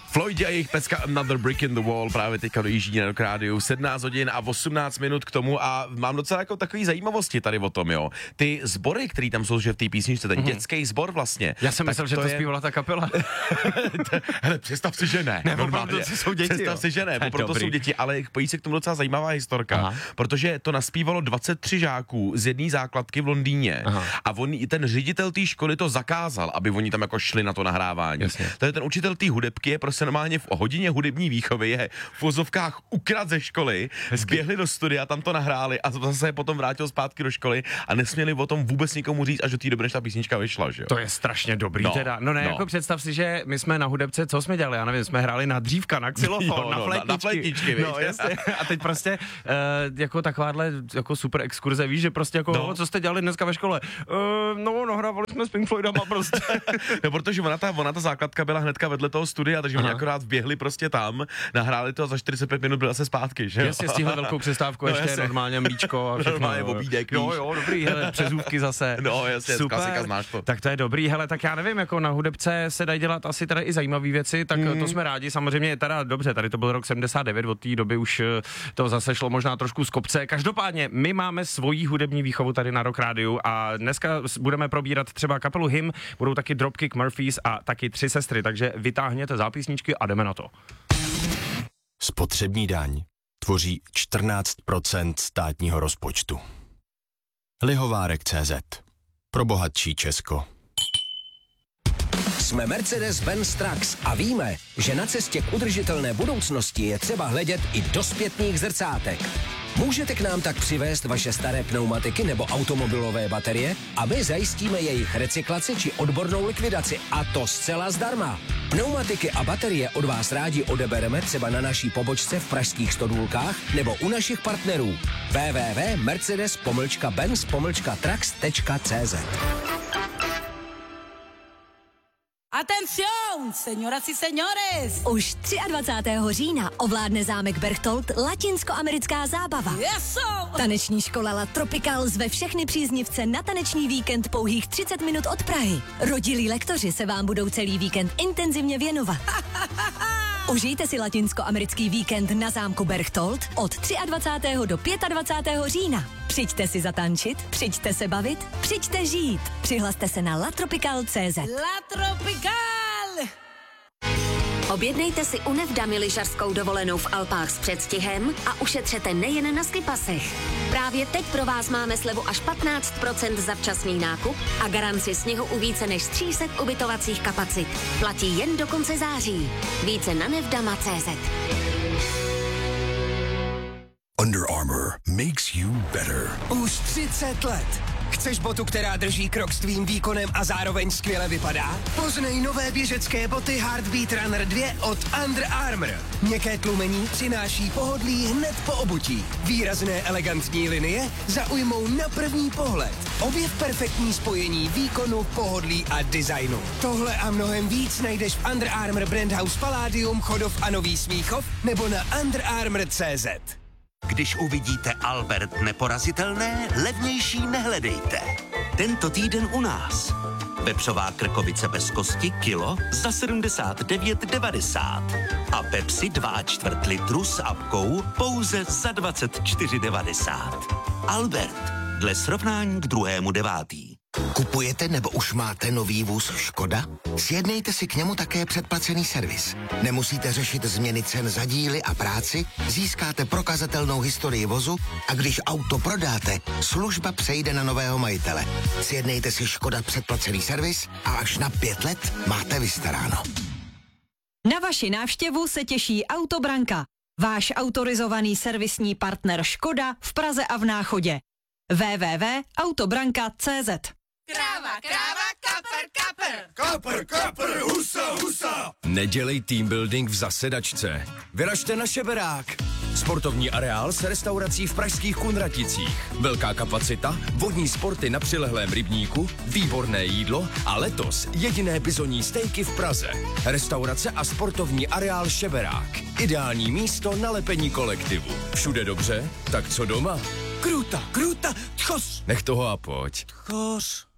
Floyd a jejich pecka Another Brick in the Wall právě teďka dojíždí na Rock Rádiu, 17 hodin a 18 minut k tomu a mám docela jako takový zajímavosti tady o tom, jo. Ty sbory, který tam jsou, že v té písničce, ten dětský sbor vlastně. Já jsem myslel, že to zpívala ta kapela. Hele, představ si, že ne. Normálně. Jsou děti, představ si, že ne, proto jsou děti, ale pojí se k tomu docela zajímavá historka, protože to naspívalo 23 žáků z jedné základky v Londýně a ten ředitel té školy to zakázal, aby oni tam jako šli na to nahrávání. Takže ten učitel té hudebky je prostě normálně v hodině hudební výchovy je v vozovkách ukradl ze školy, zběhli do studia, tam to nahráli a zase je potom vrátil zpátky do školy a nesměli o tom vůbec nikomu říct, až do té doby, než ta písnička vyšla, že jo. To je strašně dobrý teda. No ne, jako představ si, že my jsme na hudebce, co jsme dělali, já nevím, jsme hráli na dřívka, na xylofon, na flétničky. No, jasně. A teď prostě jako takováhle jako super exkurze, víš, že prostě jako co jste dělali dneska ve škole? Nahrávali jsme s Pink Floydama prostě. No, protože ona ta základka byla hnedka vedle toho studia, takže oni akorát vběhli prostě tam, nahráli to a za 45 minut byla se zpátky, že jo? Jasně, stihli velkou přestávku, ještě normálně mlíčko a všechno. Normálně obídek, jo, dobrý, hele, přezůvky zase. No, jasně, super. Klasika, znáš to. Tak to je dobrý, hele, tak já nevím, jako na hudebce se dají dělat asi tady i zajímavé věci, tak to jsme rádi, samozřejmě je teda dobře, tady to byl rok 79, od té doby už to zase šlo možná trošku z kopce. Každopádně my máme svoji hudební výchovu tady na Rock Rádiu a dneska budeme probírat třeba kapelu Him, budou taky Dropkick Murphys a taky 3 sestry, takže vytáhněte zápisníčky a jdeme na to. Spotřební daň tvoří 14% státního rozpočtu. Lihovárek.cz. Pro bohatší Česko. Jsme Mercedes-Benz Trucks a víme, že na cestě k udržitelné budoucnosti je třeba hledět i do zpětných zrcátek. Můžete k nám tak přivést vaše staré pneumatiky nebo automobilové baterie a my zajistíme jejich recyklaci či odbornou likvidaci a to zcela zdarma. Pneumatiky a baterie od vás rádi odebereme třeba na naší pobočce v pražských Stodůlkách nebo u našich partnerů www.mercedes-benz-trucks.cz. Atención, señoras y señores! Už 23. října ovládne zámek Berchtold latinskoamerická zábava. Eso! Taneční škola La Tropical zve všechny příznivce na taneční víkend pouhých 30 minut od Prahy. Rodilí lektoři se vám budou celý víkend intenzivně věnovat. Užijte si latinskoamerický víkend na zámku Berchtold od 23. do 25. října. Přijďte si zatančit, přijďte se bavit, přijďte žít. Přihlaste se na latropical.cz. La Tropical! Objednejte si u Nevdamy lyžařskou dovolenou v Alpách s předstihem a ušetřete nejen na skipasech. Právě teď pro vás máme slevu až 15% za včasný nákup a garanci sněhu u více než 300 ubytovacích kapacit. Platí jen do konce září. Více na nevdama.cz. Under Armour makes you better. Už 30 let. Chceš botu, která drží krok s tvým výkonem a zároveň skvěle vypadá? Poznej nové běžecké boty Heartbeat Runner 2 od Under Armour. Měkké tlumení přináší pohodlí hned po obutí. Výrazné elegantní linie zaujmou na první pohled. Objev perfektní spojení výkonu, pohodlí a designu. Tohle a mnohem víc najdeš v Under Armour Brand House Palladium, Chodov a Nový Smíchov nebo na underarmour.cz. Když uvidíte Albert neporazitelné, levnější nehledejte. Tento týden u nás. Vepřová krkovice bez kosti kilo za 79,90. A Pepsi 2,4 litru s apkou pouze za 24,90. Albert, dle srovnání k 2.9. Kupujete nebo už máte nový vůz Škoda? Sjednejte si k němu také předplacený servis. Nemusíte řešit změny cen za díly a práci, získáte prokazatelnou historii vozu a když auto prodáte, služba přejde na nového majitele. Sjednejte si Škoda předplacený servis a až na 5 let máte vystaráno. Na vaši návštěvu se těší Autobranka, váš autorizovaný servisní partner Škoda v Praze a v Náchodě. www.autobranka.cz. Kráva, kapr, kapr! Kapr, kapr, husa, husa! Nedělej team building v zasedačce. Vyražte na Šeberák. Sportovní areál s restaurací v pražských Kunraticích. Velká kapacita, vodní sporty na přilehlém rybníku, výborné jídlo a letos jediné bizonní stejky v Praze. Restaurace a sportovní areál Šeberák. Ideální místo na lepení kolektivu. Všude dobře? Tak co doma? Kruta, tchos! Nech toho a pojď. Tchos.